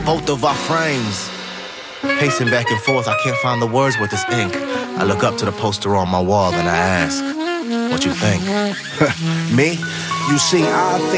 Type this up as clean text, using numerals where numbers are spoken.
both of our frames. Pacing back and forth, I can't find the words with this ink. I look up to the poster on my wall and I ask, what you think? Me? You see, I think